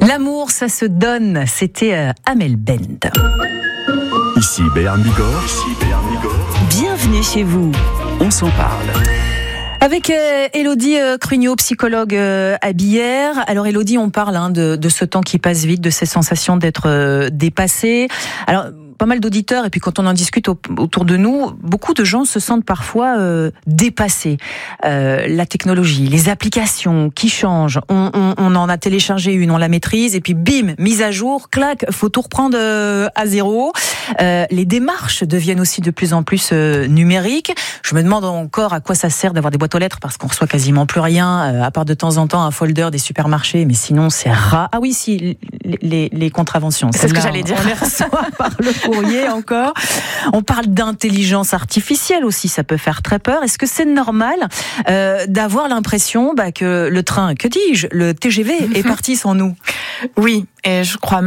L'amour, ça se donne. C'était Amel Bent. Ici Béarn Bigorre. Bienvenue chez vous. On s'en parle. Avec Élodie Crugnot, psychologue à Billère. Alors Élodie, on parle de ce temps qui passe vite, de ces sensations d'être dépassé. Alors pas mal d'auditeurs, et puis quand on en discute autour de nous, beaucoup de gens se sentent parfois dépassés. La technologie, les applications qui changent, on en a téléchargé une, on la maîtrise, et puis bim, mise à jour, clac, faut tout reprendre à zéro. Les démarches deviennent aussi de plus en plus numériques. Je me demande encore à quoi ça sert d'avoir des boîtes aux lettres, parce qu'on reçoit quasiment plus rien, à part de temps en temps un folder des supermarchés, mais sinon c'est rare. Ah oui, si, les contraventions. C'est ce que j'allais dire. On les reçoit par le courrier encore. On parle d'intelligence artificielle aussi, ça peut faire très peur. Est-ce que c'est normal d'avoir l'impression que le train, que dis-je, le TGV est parti sans nous ? Oui, et je crois